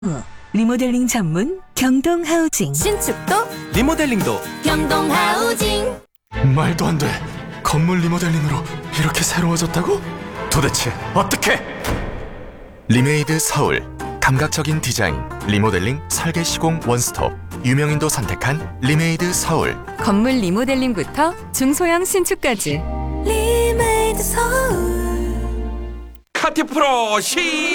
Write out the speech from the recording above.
리모델링 전문 경동하우징. 신축도 리모델링도 경동하우징. 말도 안 돼. 건물 리모델링으로 이렇게 새로워졌다고? 도대체 어떻게? 리메이드 서울. 감각적인 디자인, 리모델링, 설계 시공 원스톱. 유명인도 선택한 리메이드 서울. 건물 리모델링부터 중소형 신축까지. 리메이드 서울. 카티 프로 시